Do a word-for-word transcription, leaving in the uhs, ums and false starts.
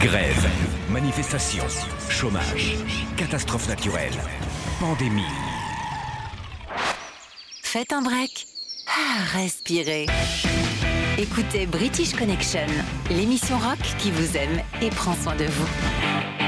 Grève, manifestations, chômage, catastrophes naturelles, pandémie. Faites un break. Ah, respirez. Écoutez British Connection, l'émission rock qui vous aime et prend soin de vous.